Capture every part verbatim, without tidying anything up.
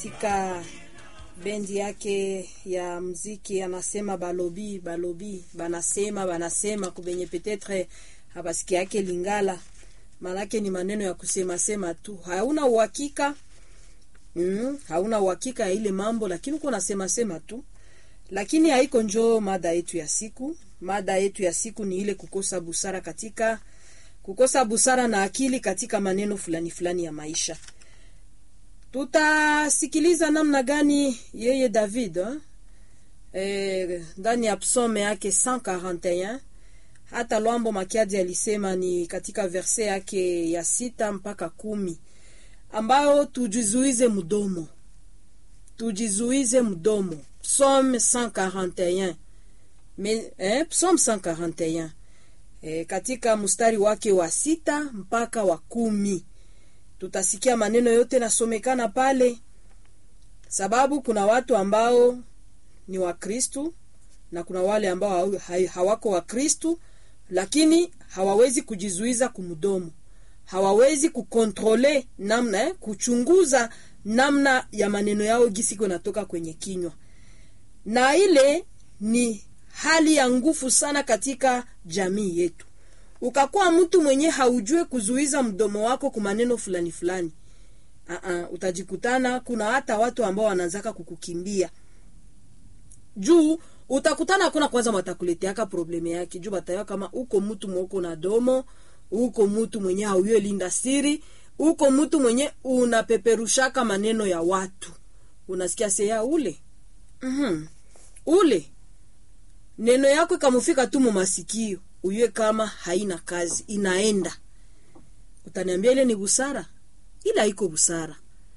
Katika bendi yake ya muziki anasema balobi balobi banasema banasema kubenye petetre habasiki yake Lingala, manake ni maneno ya kusema sema tu, hauna uhakika mm, hauna uhakika ya ile mambo, lakini uko nasema sema tu. Lakini haiko njoo mada yetu ya siku. Mada yetu ya siku ni ile kukosa busara katika kukosa busara na akili katika maneno fulani fulani ya maisha. Tutasikiliza namna gani yeye David eh ndani ya psome yake cent quarante et un, hata Lwambo Makiadi alisema ni katika verse yake ya sita mpaka kumi, ambao tujizuize mdomo. Tujizuize mdomo. Psaume cent quarante et un. Mais eh Psaume cent quarante et un. Eh, katika mstari wake wa sita mpaka wa kumi. Tutasikia maneno yote nasomekana pale, sababu kuna watu ambao ni wa Kristo na kuna wale ambao hawako wa Kristo, lakini hawawezi kujizuiza kumdomo. Hawawezi kukontrole namna eh, kuchunguza namna ya maneno yao gisi kunatoka kwenye kinywa. Na ile ni hali ya nguvu sana katika jamii yetu. Ukakuwa mtu mwenye haujue kuzuiza mdomo wako kwa maneno fulani fulani, a a utajikutana kuna hata watu ambao wanaanzaka kukukimbia. Juu utakutana kuna kwanza watakuleteaka probleme yake, juu batayo kama uko mtu mwoko na domo, uko mtu mwenye haujue linda siri, uko mtu mwenye unapeperushaka maneno ya watu. Unasikia seya ule. Mhm. Ule neno yako ikamufika tu mu masikio, uyue kama haina kazi, inaenda. Utaniambia ile ni busara? Ila haiko busara.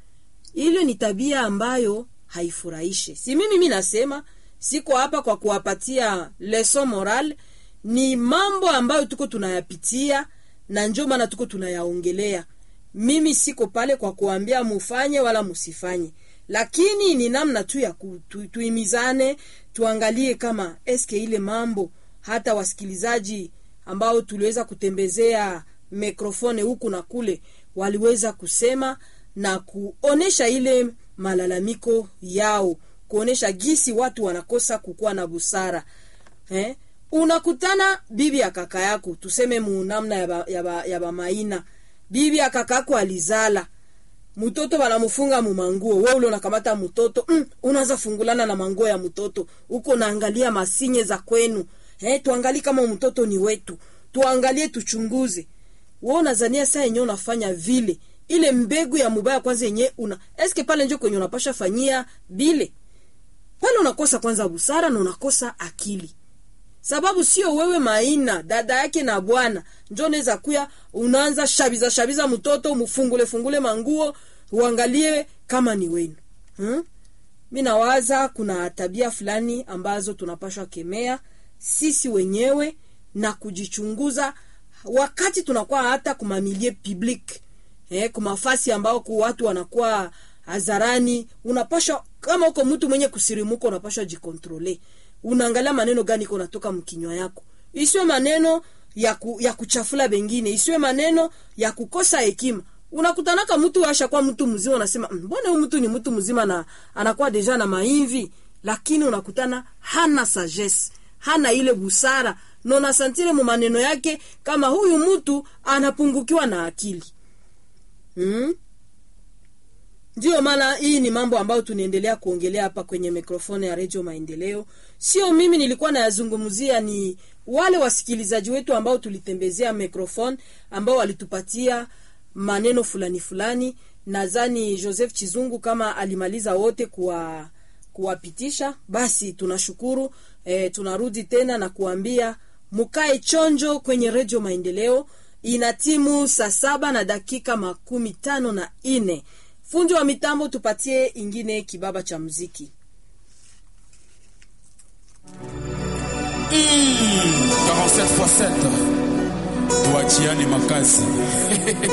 Ile ni tabia ambayo haifurahishe. Si mimi mimi nasema, siko hapa kwa kuwapatia leson moral, ni mambo ambayo tuko tunayapitia na njoo maana tuko tunayaongelea. Mimi siko pale kwa kuambia mufanye wala musifanye, lakini ni namna tu ya kutuimizane, tuangalie kama eske ile mambo hata wasikilizaji ambao tuliweza kutembezea mikrofone huku na kule waliweza kusema na kuonesha ile malalamiko yao, kuonesha gisi watu wanakosa kukua na busara. Eh? Unakutana bibi ya kaka yako, tuseme mu namna ya ba, ya ba, ya ba maina. Bibi ya kaka yako alizala mtoto, banamufunga mu manguo, wewe ule unakamata mtoto, mm, unaanza fungulana na manguo ya mtoto, uko naangalia masinye za kwenu. Eh, tuangalie kama mtoto ni wetu, tuangalie tuchunguze. Wewe unazania saa yenyewe unafanya vile, ile mbegu ya mubaya kwanza yenyewe una eske pale njoo kwenye unapasha fanyia bile. Pale unakosa kwanza busara na unakosa akili. Sababu sio wewe maina, dada yake na bwana, njoo neza kuya unaanza shabiza shabiza mtoto, umfungule fungule manguo, uangalie kama ni wenu. Hmm? Mimi nawaza kuna tabia fulani ambazo tunapaswa kemea sisi wenyewe na kujichunguza wakati tunakuwa hata kumamilie public. Eh, kumafasi ambao kwa watu wanakuwa hadharani, unapaswa kama uko mtu mwenye kusirimuka unapaswa jikontrole. Unaangalia maneno gani iko natoka mkinywa yako. Isiwe maneno ya ku, ya kuchafula bengine, isiwe maneno ya kukosa hekima. Unakutanaka mtu ashakuwa mtu mzima unasema mbona huyu mtu ni mtu mzima na anakuwa deja na maimvi, lakini unakutana hana sagesse, hana ile busara, na unasantire mu maneno yake kama huyu mtu anapungukiwa na akili. Hmm? Ndio maana hii ni mambo ambayo tunaendelea kuongelea hapa kwenye mikrofoni ya Radio Maendeleo. Sio mimi nilikuwa nayazungumzia, ni wale wasikilizaji wetu ambao tulitembezea mikrofoni ambao walitupatia maneno fulani fulani. Nadhani Joseph Chizungu kama alimaliza wote kuwa kuwapitisha, basi tunashukuru. E, tunarudi tena na kuambia mukae chonjo kwenye Radio Maendeleo. Inatimu saa saba na dakika makumi tano na ine. Fundi wa mitambo tupatie ingine kibaba cha muziki. Mm, quarante-sept fois sept. Tuachiane makazi.